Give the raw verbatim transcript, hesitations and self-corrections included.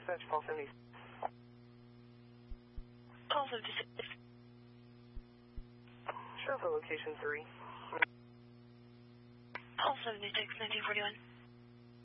dispatch, call seventy. Call fifty-six. Sure, for location three. Call seventy-six, nineteen forty-one.